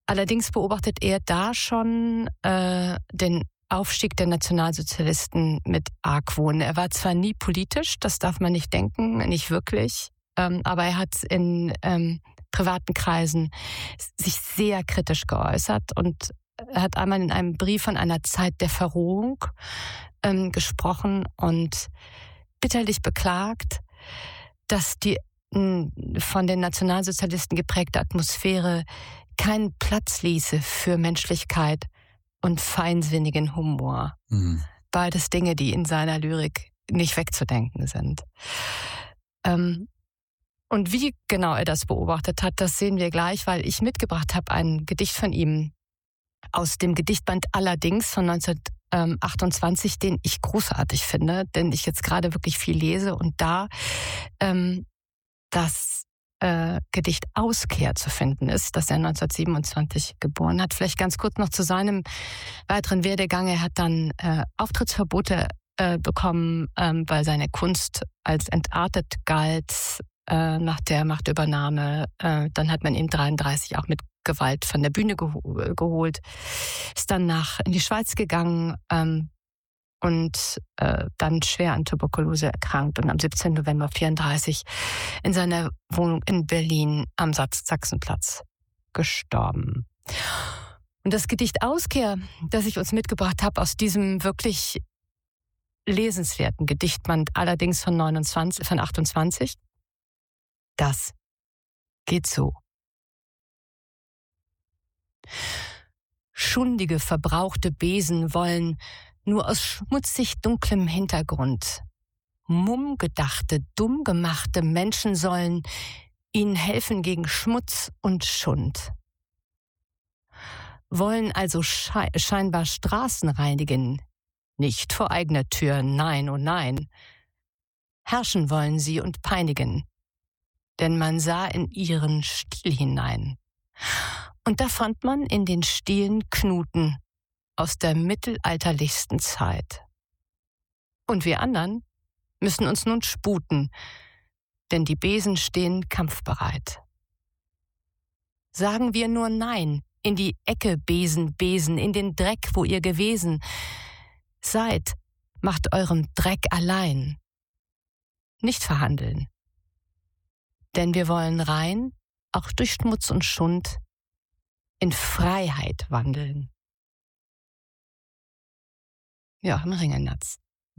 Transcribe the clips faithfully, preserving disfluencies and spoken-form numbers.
Allerdings beobachtet er da schon äh, den Aufstieg der Nationalsozialisten mit Argwohn. Er war zwar nie politisch, das darf man nicht denken, nicht wirklich, ähm, aber er hat in ähm, privaten Kreisen sich sehr kritisch geäußert und er hat einmal in einem Brief von einer Zeit der Verrohung ähm, gesprochen und bitterlich beklagt, dass die mh, von den Nationalsozialisten geprägte Atmosphäre keinen Platz ließe für Menschlichkeit und feinsinnigen Humor. Mhm. Beides Dinge, die in seiner Lyrik nicht wegzudenken sind. Ähm, und wie genau er das beobachtet hat, das sehen wir gleich, weil ich mitgebracht habe ein Gedicht von ihm aus dem Gedichtband Allerdings von neunzehnhundertachtundzwanzig, den ich großartig finde, denn ich jetzt gerade wirklich viel lese und da ähm, das äh, Gedicht Auskehr zu finden ist, das er neunzehnhundertsiebenundzwanzig geboren hat. Vielleicht ganz kurz noch zu seinem weiteren Werdegang. Er hat dann äh, Auftrittsverbote äh, bekommen, ähm, weil seine Kunst als entartet galt äh, nach der Machtübernahme. Äh, dann hat man ihn dreiunddreißig auch mit Gewalt von der Bühne geho- geholt, ist dann nach in die Schweiz gegangen ähm, und äh, dann schwer an Tuberkulose erkrankt und am siebzehnten November vierunddreißig in seiner Wohnung in Berlin am Sachsenplatz gestorben. Und das Gedicht Auskehr, das ich uns mitgebracht habe aus diesem wirklich lesenswerten Gedichtband, allerdings von neunundzwanzig, von achtundzwanzig, das geht so. Schundige, verbrauchte Besen wollen nur aus schmutzig dunklem Hintergrund. Mumm gedachte, dumm gemachte Menschen sollen ihnen helfen gegen Schmutz und Schund. Wollen also schei- scheinbar Straßen reinigen, nicht vor eigener Tür, nein, oh nein. Herrschen wollen sie und peinigen, denn man sah in ihren Stil hinein. Und da fand man in den Stielen Knuten aus der mittelalterlichsten Zeit. Und wir anderen müssen uns nun sputen, denn die Besen stehen kampfbereit. Sagen wir nur Nein, in die Ecke Besen, Besen, in den Dreck, wo ihr gewesen seid, macht eurem Dreck allein. Nicht verhandeln. Denn wir wollen rein, auch durch Schmutz und Schund, in Freiheit wandeln. Joachim Ringelnatz.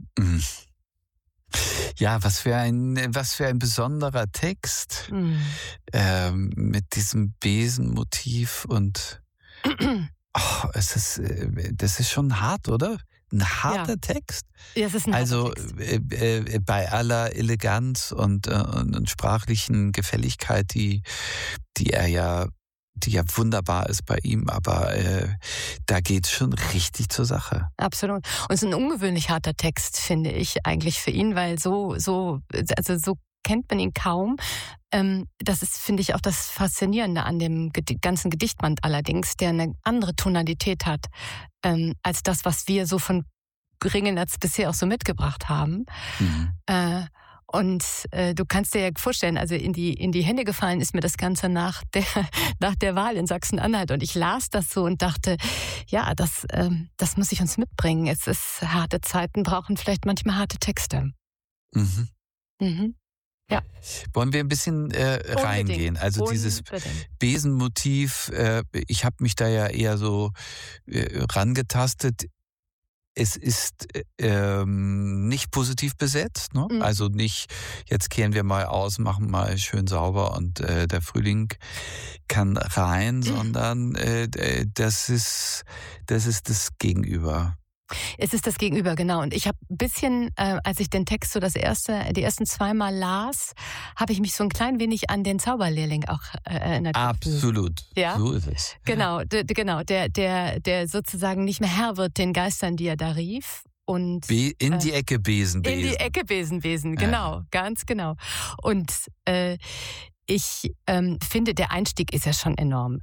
Ja, was für ein, was für ein besonderer Text mm. ähm, mit diesem Besenmotiv und oh, es ist, das ist schon hart, oder? Ein harter ja. Text. Ja, es ist ein also harter Text. Äh, äh, bei aller Eleganz und, äh, und sprachlichen Gefälligkeit, die, die er ja die ja wunderbar ist bei ihm, aber äh, da geht's schon richtig zur Sache. Absolut. Und es ist ein ungewöhnlich harter Text, finde ich, eigentlich für ihn, weil so, so, also so kennt man ihn kaum. Ähm, das ist, finde ich, auch das Faszinierende an dem Gedi- ganzen Gedichtband allerdings, der eine andere Tonalität hat, ähm, als das, was wir so von Ringelnatz bisher auch so mitgebracht haben. Mhm. Äh, Und äh, du kannst dir ja vorstellen, also in die in die Hände gefallen ist mir das Ganze nach der nach der Wahl in Sachsen-Anhalt und ich las das so und dachte, ja, das ähm, das muss ich uns mitbringen. Es ist harte Zeiten, brauchen vielleicht manchmal harte Texte. Mhm. Mhm. Ja. Wollen wir ein bisschen äh, reingehen? Also Unbedingt. dieses Besenmotiv, äh, ich habe mich da ja eher so äh, rangetastet. Es ist ähm, nicht positiv besetzt, ne? Mhm. Also nicht, jetzt kehren wir mal aus, machen mal schön sauber und äh, der Frühling kann rein, mhm. sondern äh, das ist das ist das Gegenüber. Es ist das Gegenüber, genau. Und ich habe ein bisschen, äh, als ich den Text so das erste, die ersten zweimal las, habe ich mich so ein klein wenig an den Zauberlehrling auch äh, erinnert. Absolut. Ja? So ist es. Genau, d- genau. Der, der, der sozusagen nicht mehr Herr wird den Geistern, die er da rief. Und Be- in die äh, Ecke Besen, Besen. In die Ecke Besen, Besen, genau, ja. Ganz genau. Und äh, ich ähm, finde, der Einstieg ist ja schon enorm.